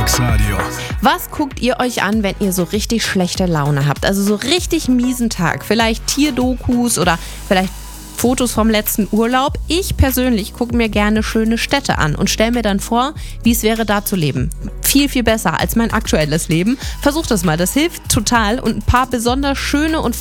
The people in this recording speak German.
Mixradio. Was guckt ihr euch an, wenn ihr so richtig schlechte Laune habt? Also so richtig miesen Tag. Vielleicht Tierdokus oder vielleicht Fotos vom letzten Urlaub. Ich persönlich gucke mir gerne schöne Städte an und stelle mir dann vor, wie es wäre, da zu leben. Viel, viel besser als mein aktuelles Leben. Versucht das mal, das hilft total und ein paar besonders schöne und